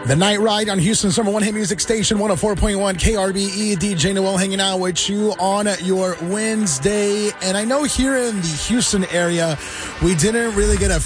The Night Ride on Houston's number one hit music station, 104.1 KRBE. DJ Noel hanging out with you on your Wednesday. And I know here in the Houston area, we didn't really get a